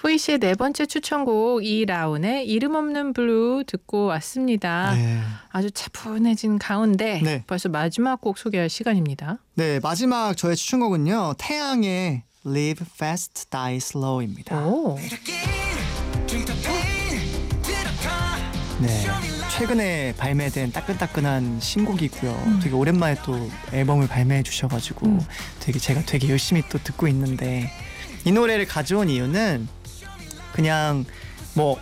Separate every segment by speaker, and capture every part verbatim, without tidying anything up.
Speaker 1: 호이 씨의 네 번째 추천곡 이라운의 이름 없는 블루 듣고 왔습니다.
Speaker 2: 네.
Speaker 1: 아주 차분해진 가운데
Speaker 2: 네.
Speaker 1: 벌써 마지막 곡 소개할 시간입니다.
Speaker 2: 네, 마지막 저의 추천곡은요. 태양의 Live Fast, Die Slow입니다.
Speaker 1: 오.
Speaker 2: 네, 최근에 발매된 따끈따끈한 신곡이고요.
Speaker 1: 음.
Speaker 2: 되게 오랜만에 또 앨범을 발매해 주셔가지고
Speaker 1: 음.
Speaker 2: 되게 제가 되게 열심히 또 듣고 있는데 이 노래를 가져온 이유는 그냥 뭐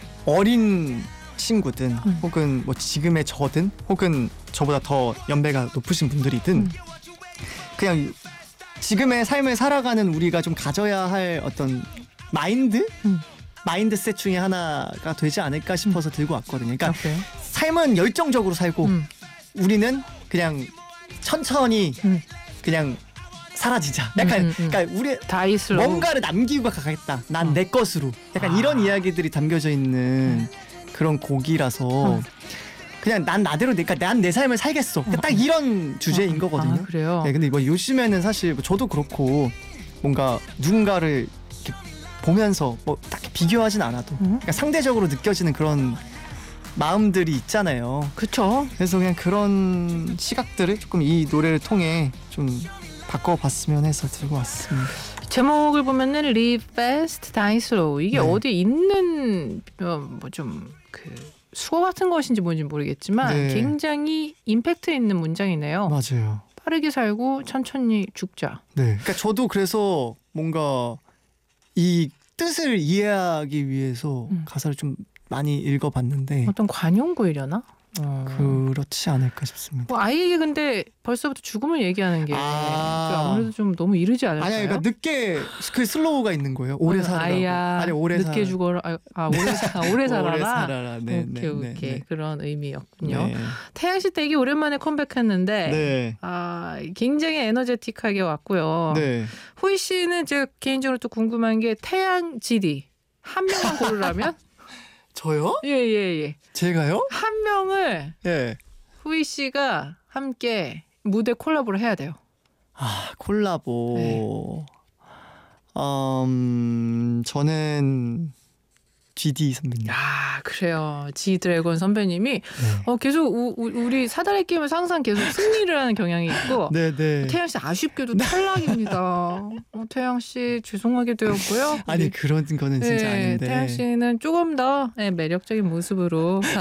Speaker 2: 어린 친구든
Speaker 1: 음.
Speaker 2: 혹은 뭐 지금의 저든 혹은 저보다 더 연배가 높으신 분들이든
Speaker 1: 음.
Speaker 2: 그냥 지금의 삶을 살아가는 우리가 좀 가져야 할 어떤 마인드?
Speaker 1: 음.
Speaker 2: 마인드셋 중에 하나가 되지 않을까 싶어서
Speaker 1: 음.
Speaker 2: 들고 왔거든요. 그러니까
Speaker 1: 오케이.
Speaker 2: 삶은 열정적으로 살고
Speaker 1: 음.
Speaker 2: 우리는 그냥 천천히
Speaker 1: 음.
Speaker 2: 그냥 사라지자. 약간
Speaker 1: 음, 음, 음.
Speaker 2: 그러니까 우리
Speaker 1: 다이슬로
Speaker 2: 뭔가를 남기고 가겠다. 난 내
Speaker 1: 어.
Speaker 2: 것으로. 약간
Speaker 1: 아.
Speaker 2: 이런 이야기들이 담겨져 있는 그런 곡이라서
Speaker 1: 어.
Speaker 2: 그냥 난 나대로 그러니까 난 내 삶을 살겠어. 그러니까
Speaker 1: 어.
Speaker 2: 딱 이런 주제인
Speaker 1: 어.
Speaker 2: 거거든요.
Speaker 1: 아, 그래요?
Speaker 2: 네, 근데 뭐 요즘에는 사실 뭐 저도 그렇고 뭔가 누군가를 이렇게 보면서 뭐 딱히 비교하진 않아도
Speaker 1: 음.
Speaker 2: 그러니까 상대적으로 느껴지는 그런 마음들이 있잖아요.
Speaker 1: 그쵸.
Speaker 2: 그래서 그냥 그런 시각들을 조금 이 노래를 통해 좀 바꿔봤으면 해서 들고 왔습니다.
Speaker 1: 제목을 보면은 Live Fast, Die Slow 이게
Speaker 2: 네.
Speaker 1: 어디 있는 뭐 좀 그 수어 같은 것인지 뭔지 모르겠지만
Speaker 2: 네.
Speaker 1: 굉장히 임팩트 있는 문장이네요.
Speaker 2: 맞아요.
Speaker 1: 빠르게 살고 천천히 죽자.
Speaker 2: 네. 그러니까 저도 그래서 뭔가 이 뜻을 이해하기 위해서
Speaker 1: 음.
Speaker 2: 가사를 좀 많이 읽어봤는데
Speaker 1: 어떤 관용구이려나? 어.
Speaker 2: 그렇지 않을까 싶습니다.
Speaker 1: 뭐 아이에게 근데 벌써부터 죽음을 얘기하는 게
Speaker 2: 아.
Speaker 1: 좀 아무래도 좀 너무 이르지 않을까요?
Speaker 2: 아니야, 그러니까 늦게 그 슬로우가 있는 거예요. 오래
Speaker 1: 어,
Speaker 2: 살아라.
Speaker 1: 아이야,
Speaker 2: 아니 오래
Speaker 1: 늦게
Speaker 2: 살.
Speaker 1: 죽어라. 아, 아 오래 사, 오래 살아라.
Speaker 2: 오래 살아라. 네,
Speaker 1: 오케이
Speaker 2: 네,
Speaker 1: 오케이
Speaker 2: 네, 네.
Speaker 1: 그런 의미였군요.
Speaker 2: 네.
Speaker 1: 태양 씨 되게 오랜만에 컴백했는데
Speaker 2: 네.
Speaker 1: 아 굉장히 에너제틱하게 왔고요.
Speaker 2: 네.
Speaker 1: 호이 씨는 제가 개인적으로 또 궁금한 게 태양 지디 한 명만 고르라면?
Speaker 2: 저요?
Speaker 1: 예예예. 예, 예.
Speaker 2: 제가요?
Speaker 1: 한 명을
Speaker 2: 예.
Speaker 1: 호이 씨가 함께 무대 콜라보를 해야 돼요.
Speaker 2: 아, 콜라보. 음, 저는 지디 선배님.
Speaker 1: 아 그래요. 지 드래곤 선배님이
Speaker 2: 네.
Speaker 1: 어, 계속 우, 우, 우리 사다리 게임에서 항상 계속 승리를 하는 경향이 있고
Speaker 2: 네, 네.
Speaker 1: 태양 씨 아쉽게도 탈락입니다. 어, 태양 씨 죄송하게 되었고요.
Speaker 2: 아니
Speaker 1: 우리,
Speaker 2: 그런 거는 진짜
Speaker 1: 네,
Speaker 2: 아닌데.
Speaker 1: 태양 씨는 조금 더 네, 매력적인 모습으로